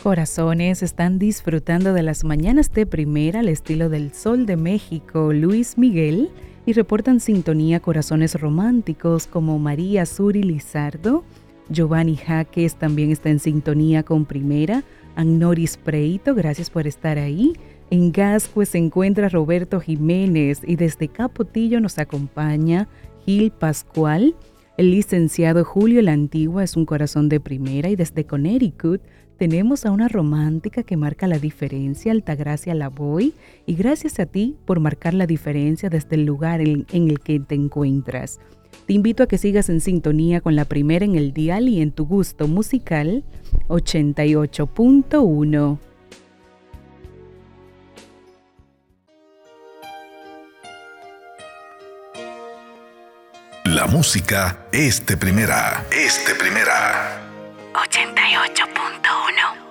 corazones están disfrutando de las mañanas de primera al estilo del Sol de México, Luis Miguel, y reportan sintonía corazones románticos como María Suri Lizardo, Giovanni Jaques también está en sintonía con primera, Annoris Preito, gracias por estar ahí. En Gascue se encuentra Roberto Jiménez y desde Capotillo nos acompaña Gil Pascual. El licenciado Julio La Antigua es un corazón de primera y desde Connecticut tenemos a una romántica que marca la diferencia, Altagracia Lavoy, y gracias a ti por marcar la diferencia desde el lugar en el que te encuentras. Te invito a que sigas en sintonía con la primera en el dial y en tu gusto musical 88.1. La música es de primera. 88.